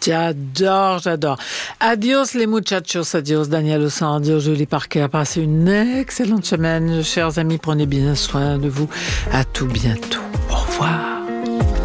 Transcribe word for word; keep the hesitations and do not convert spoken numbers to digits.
J'adore, j'adore. Adios les muchachos, adios Daniel Ossand, adios Julie Parker. Passez une excellente semaine, chers amis. Prenez bien soin de vous. À tout bientôt. Au revoir.